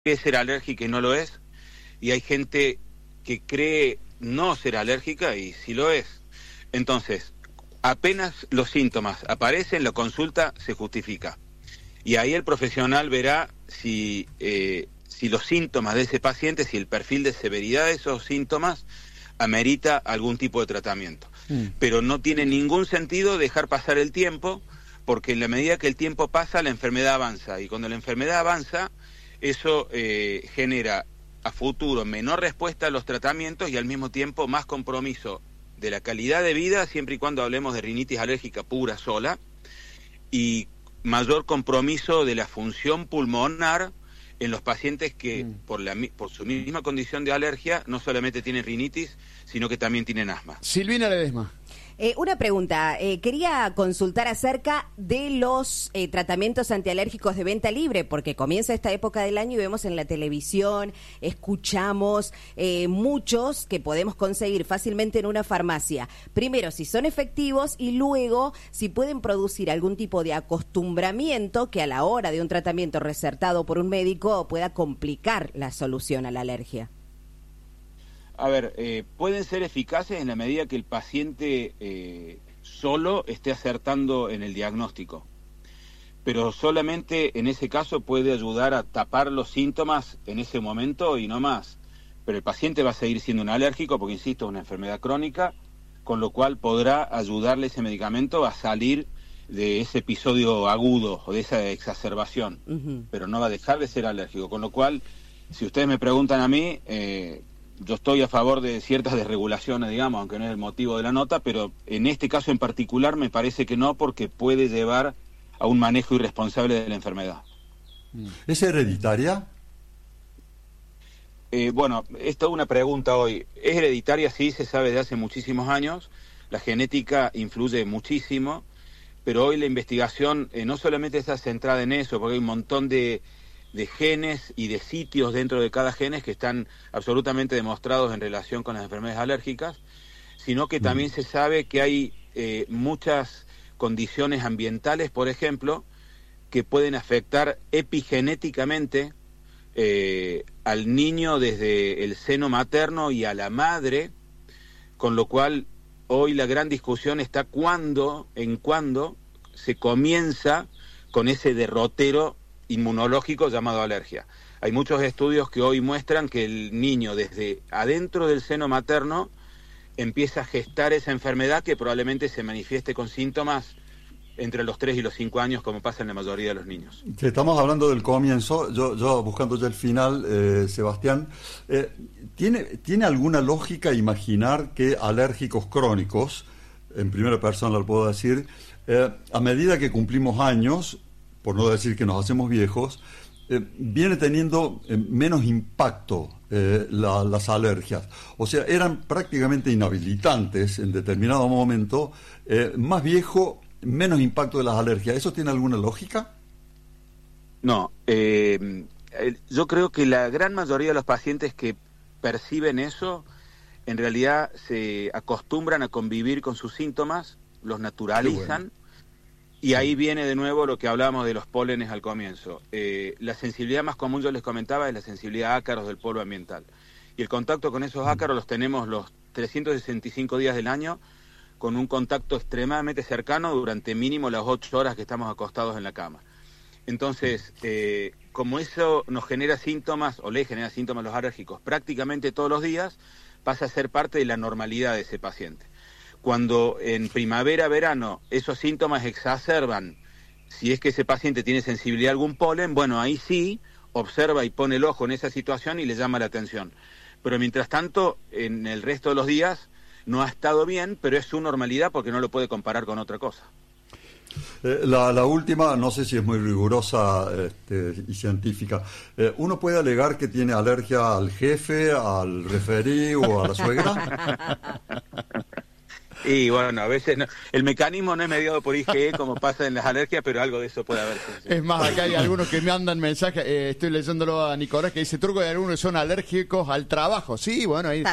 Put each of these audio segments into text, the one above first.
cree ser alérgica y no lo es, y hay gente que cree no ser alérgica y sí lo es. Entonces, apenas los síntomas aparecen, la consulta se justifica. Y ahí el profesional verá si los síntomas de ese paciente, si el perfil de severidad de esos síntomas amerita algún tipo de tratamiento. Pero no tiene ningún sentido dejar pasar el tiempo, porque en la medida que el tiempo pasa, la enfermedad avanza. Y cuando la enfermedad avanza, eso genera a futuro menor respuesta a los tratamientos y al mismo tiempo más compromiso de la calidad de vida, siempre y cuando hablemos de rinitis alérgica pura sola, y mayor compromiso de la función pulmonar en los pacientes que por su misma condición de alergia no solamente tienen rinitis, sino que también tienen asma. Silvina Ledesma. Una pregunta, quería consultar acerca de los tratamientos antialérgicos de venta libre, porque comienza esta época del año y vemos en la televisión, escuchamos muchos que podemos conseguir fácilmente en una farmacia. Primero, si son efectivos y luego si pueden producir algún tipo de acostumbramiento que a la hora de un tratamiento recertado por un médico pueda complicar la solución a la alergia. A ver, pueden ser eficaces en la medida que el paciente solo esté acertando en el diagnóstico, pero solamente en ese caso puede ayudar a tapar los síntomas en ese momento y no más. Pero el paciente va a seguir siendo un alérgico porque, insisto, es una enfermedad crónica, con lo cual podrá ayudarle ese medicamento a salir de ese episodio agudo o de esa exacerbación, pero no va a dejar de ser alérgico. Con lo cual, si ustedes me preguntan a mí, yo estoy a favor de ciertas desregulaciones, digamos, aunque no es el motivo de la nota, pero en este caso en particular me parece que no, porque puede llevar a un manejo irresponsable de la enfermedad. ¿Es hereditaria? Bueno, esta es una pregunta hoy. ¿Es hereditaria? Sí, se sabe de hace muchísimos años. La genética influye muchísimo, pero hoy la investigación no solamente está centrada en eso, porque hay un montón de genes y de sitios dentro de cada genes que están absolutamente demostrados en relación con las enfermedades alérgicas, sino que también se sabe que hay muchas condiciones ambientales, por ejemplo, que pueden afectar epigenéticamente al niño desde el seno materno y a la madre, con lo cual hoy la gran discusión está en cuándo se comienza con ese derrotero inmunológico llamado alergia. Hay muchos estudios que hoy muestran que el niño desde adentro del seno materno empieza a gestar esa enfermedad que probablemente se manifieste con síntomas entre los 3 y los 5 años, como pasa en la mayoría de los niños. Que estamos hablando del comienzo, yo buscando ya el final, Sebastián, ¿tiene alguna lógica imaginar que alérgicos crónicos, en primera persona lo puedo decir, a medida que cumplimos años, por no decir que nos hacemos viejos, viene teniendo menos impacto las alergias? O sea, eran prácticamente inhabilitantes en determinado momento, más viejo, menos impacto de las alergias. ¿Eso tiene alguna lógica? No, yo creo que la gran mayoría de los pacientes que perciben eso, en realidad se acostumbran a convivir con sus síntomas, los naturalizan. Y ahí viene de nuevo lo que hablábamos de los pólenes al comienzo. La sensibilidad más común, yo les comentaba, es la sensibilidad a ácaros del polvo ambiental. Y el contacto con esos ácaros los tenemos los 365 días del año, con un contacto extremadamente cercano durante mínimo las 8 horas que estamos acostados en la cama. Entonces, como eso nos genera síntomas, o le genera síntomas a los alérgicos prácticamente todos los días, pasa a ser parte de la normalidad de ese paciente. Cuando en primavera, verano, esos síntomas exacerban, si es que ese paciente tiene sensibilidad a algún polen, bueno, ahí sí observa y pone el ojo en esa situación y le llama la atención. Pero mientras tanto, en el resto de los días, no ha estado bien, pero es su normalidad porque no lo puede comparar con otra cosa. La última, no sé si es muy rigurosa y científica. ¿Uno puede alegar que tiene alergia al jefe, al referí o a la suegra? Y bueno, a veces no, el mecanismo no es mediado por IgE como pasa en las alergias, pero algo de eso puede haber. Sí. Es más, acá hay algunos que me mandan mensajes, estoy leyéndolo a Nicolás, que dice, Turco, hay algunos que son alérgicos al trabajo. Sí, bueno, hay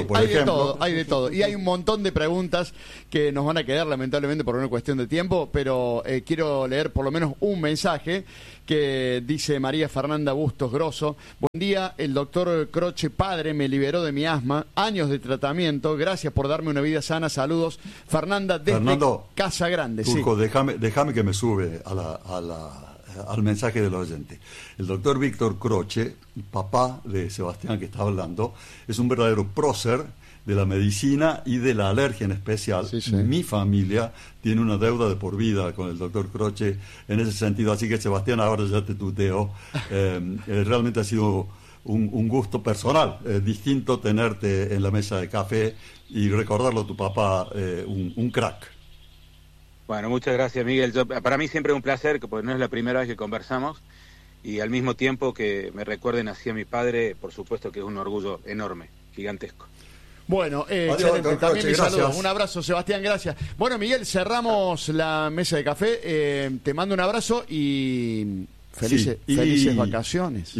de todo. Y hay un montón de preguntas que nos van a quedar lamentablemente por una cuestión de tiempo, pero quiero leer por lo menos un mensaje que dice María Fernanda Bustos Grosso. Buen día, el doctor Croce padre me liberó de mi asma, años de tratamiento, gracias por darme una vida sana, saludos. Fernanda desde Casa Grande. Turco, sí. déjame que me sube al mensaje del oyente. El doctor Víctor Croce, papá de Sebastián que está hablando, es un verdadero prócer de la medicina y de la alergia en especial. Sí, sí. Mi familia tiene una deuda de por vida con el doctor Croce en ese sentido, así que Sebastián, ahora ya te tuteo. Realmente ha sido un gusto personal, distinto tenerte en la mesa de café y recordarlo a tu papá, un crack. Bueno, muchas gracias, Miguel. Para mí siempre es un placer, porque no es la primera vez que conversamos, y al mismo tiempo que me recuerden así a mi padre, por supuesto que es un orgullo enorme, gigantesco. Bueno, excelente, también mis saludos. Un abrazo, Sebastián, gracias. Bueno, Miguel, cerramos la mesa de café. Te mando un abrazo y felices vacaciones.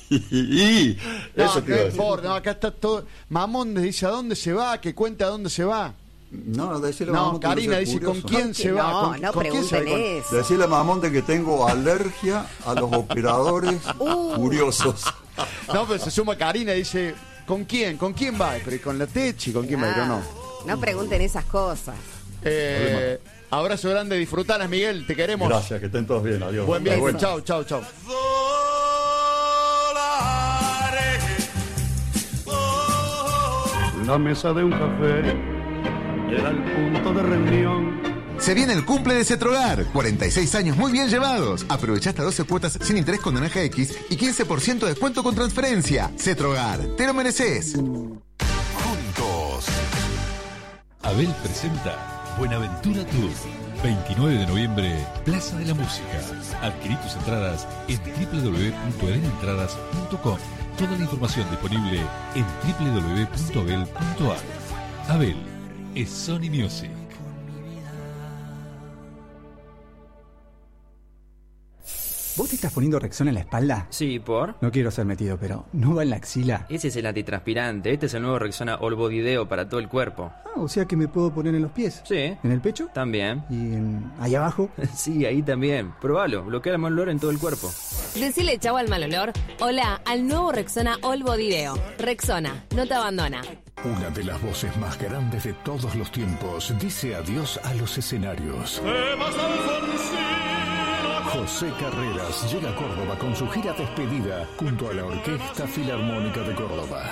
Eso te iba a decir. Acá está todo. Mamón dice a dónde se va, que cuente a dónde se va. Decirle a Mamón, Karina dice con quién se va. No pregunten eso. Decirle a Mamón de que tengo alergia a los operadores curiosos. No, pero se suma Karina y dice... ¿Con quién? ¿Con quién va? Pero con la Techi, ¿con quién va? Pero no. No pregunten esas cosas. Abrazo grande, disfrutalas, Miguel, te queremos. Gracias, que estén todos bien, adiós. Buen viaje, chau. La mesa de un café era el punto de reunión. Se viene el cumple de Cetrogar, 46 años muy bien llevados. Aprovecha hasta 12 cuotas sin interés con Naranja X y 15% de descuento con transferencia. Cetrogar, te lo mereces. Juntos. Abel presenta Buenaventura Tour. 29 de noviembre, Plaza de la Música. Adquirí tus entradas en www.abelentradas.com. Toda la información disponible en www.abel.ar. Abel es Sony Music. ¿Vos te estás poniendo Rexona en la espalda? Sí, ¿por? No quiero ser metido, pero ¿no va en la axila? Ese es el antitranspirante. Este es el nuevo Rexona All Body Deo para todo el cuerpo. Ah, o sea que me puedo poner en los pies. Sí. ¿En el pecho? También. ¿Y ahí abajo? Sí, ahí también. Probalo. Bloquea el mal olor en todo el cuerpo. Decile chau al mal olor. Hola al nuevo Rexona All Body Deo. Rexona, no te abandona. Una de las voces más grandes de todos los tiempos dice adiós a los escenarios. José Carreras llega a Córdoba con su gira despedida junto a la Orquesta Filarmónica de Córdoba.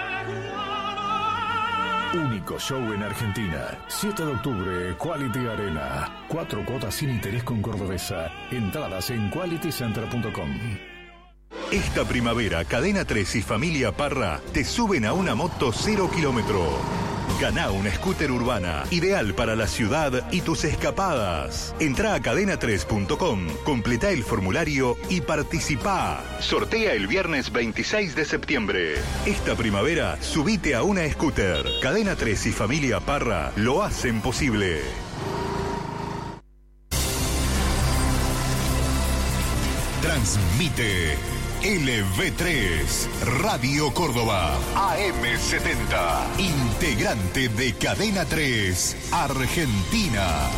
Único show en Argentina. 7 de octubre, Quality Arena. 4 cuotas sin interés con Cordobesa. Entradas en qualitycenter.com. Esta primavera, Cadena 3 y Familia Parra te suben a una moto 0 kilómetro. Ganá una scooter urbana, ideal para la ciudad y tus escapadas. Entrá a cadena3.com, completá el formulario y participá. Sortea el viernes 26 de septiembre. Esta primavera, subite a una scooter. Cadena 3 y Familia Parra lo hacen posible. Transmite LV3, Radio Córdoba, AM70, integrante de Cadena 3, Argentina.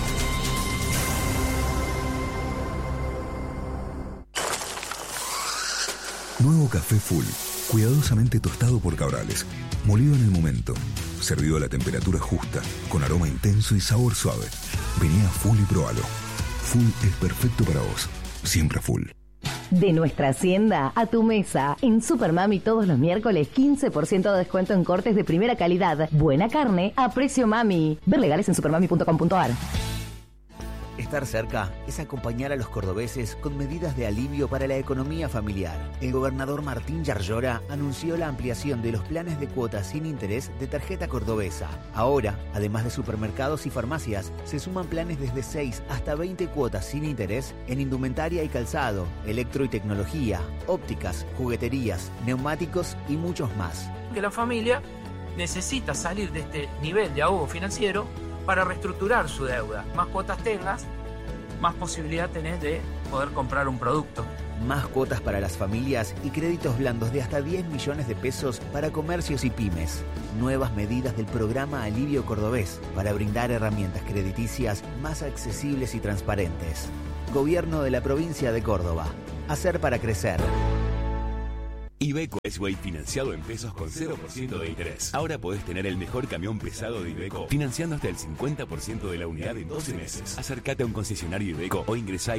Nuevo café Full, cuidadosamente tostado por Cabrales, molido en el momento, servido a la temperatura justa, con aroma intenso y sabor suave. Vení a Full y probalo. Full es perfecto para vos, siempre Full. De nuestra hacienda a tu mesa. En Supermami todos los miércoles 15% de descuento en cortes de primera calidad. Buena carne a precio mami. Ver legales en supermami.com.ar. Estar cerca es acompañar a los cordobeses con medidas de alivio para la economía familiar. El gobernador Martín Yarlora anunció la ampliación de los planes de cuotas sin interés de tarjeta cordobesa. Ahora, además de supermercados y farmacias, se suman planes desde 6 hasta 20 cuotas sin interés en indumentaria y calzado, electro y tecnología, ópticas, jugueterías, neumáticos y muchos más. Que la familia necesita salir de este nivel de ahogo financiero para reestructurar su deuda. Más cuotas tengas, más posibilidad tenés de poder comprar un producto. Más cuotas para las familias y créditos blandos de hasta 10 millones de pesos para comercios y pymes. Nuevas medidas del programa Alivio Cordobés para brindar herramientas crediticias más accesibles y transparentes. Gobierno de la provincia de Córdoba. Hacer para crecer. Iveco S-Way financiado en pesos con 0% de interés. Ahora podés tener el mejor camión pesado de Iveco financiando hasta el 50% de la unidad en 12 meses. Acércate a un concesionario Iveco o ingresá a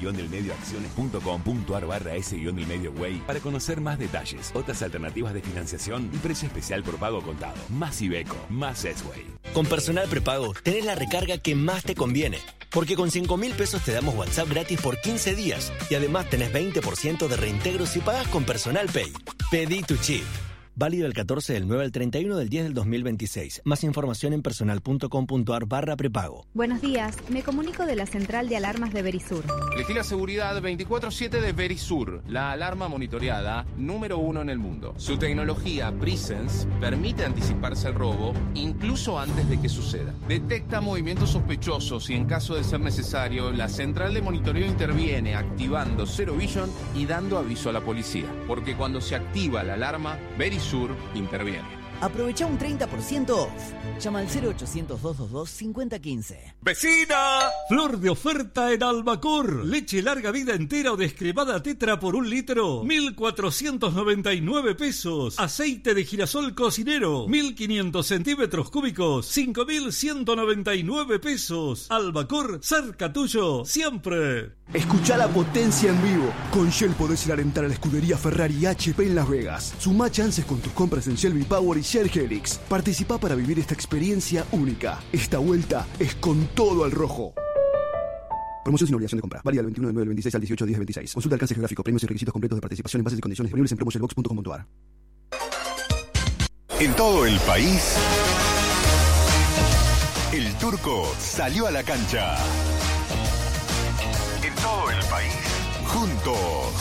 iveco-delmedioacciones.com.ar/S-delmedioway para conocer más detalles, otras alternativas de financiación y precio especial por pago contado. Más Iveco, más S-Way. Con Personal Prepago tenés la recarga que más te conviene. Porque con 5.000 pesos te damos WhatsApp gratis por 15 días y además tenés 20% de reintegro si pagas con Personal Pay. Pedí tu chip. Válido del 14 del 9 al 31 del 10 del 2026. Más información en personal.com.ar/prepago. Buenos días, me comunico de la central de alarmas de Verisur. Elegí la seguridad 24/7 de Verisur, la alarma monitoreada número 1 en el mundo. Su tecnología Presence permite anticiparse al robo incluso antes de que suceda. Detecta movimientos sospechosos y en caso de ser necesario, la central de monitoreo interviene activando Zero Vision y dando aviso a la policía. Porque cuando se activa la alarma, Verisur interviene. Aprovecha un 30% off. Llama al 0800-222-5015. ¡Vecina! Flor de oferta en Albacor. Leche larga vida entera o descremada tetra por 1 litro. 1.499 pesos. Aceite de girasol cocinero. 1.500 centímetros cúbicos. 5.199 pesos. Albacor, cerca tuyo, siempre. Escucha la potencia en vivo. Con Shell podés ir a alentar a la escudería Ferrari HP en Las Vegas. Sumá chances con tus compras en Shell V-Power y Shell Helix. Participá para vivir esta experiencia única. Esta vuelta es con todo al rojo. Promoción sin obligación de compra. Válida del 21 de 9 del 26 al 18 de 10 del 26. Consulta alcance geográfico, premios y requisitos completos de participación en bases y condiciones disponibles en promoshellbox.com.ar. En todo el país, el Turco salió a la cancha. En todo el país, juntos.